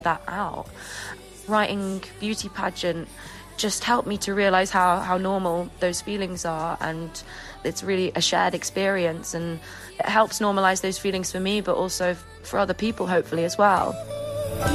that out. Writing Beauty Pageant just helped me to realise how normal those feelings are, and it's really a shared experience, and it helps normalise those feelings for me, but also for other people, hopefully, as well.